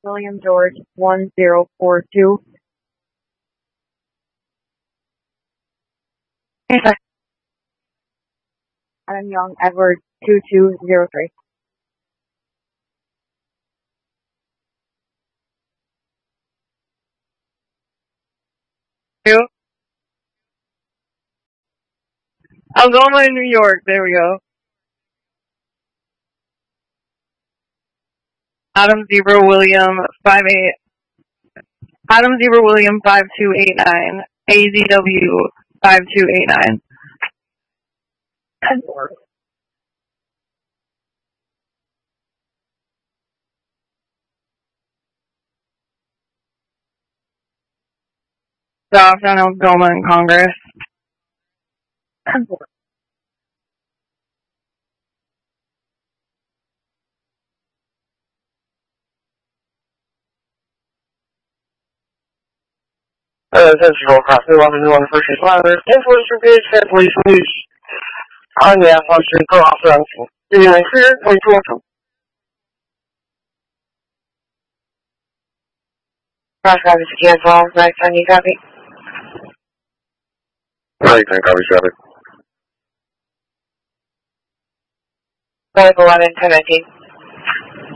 William George 1042. Adam Young Edward 2203. Algoma, New York. There we go. Adam Zebra William 58. Adam Zebra William 5289. AZW 5289. Dawson, Algoma, and Congress. Central across the line, one first responders, influencer page, Fed Police News. On the Officer, go off the ranking. Anyway, clear, 22 Cross copy, scan call, nice on you copy. Right, copy, copy. 511, 1019.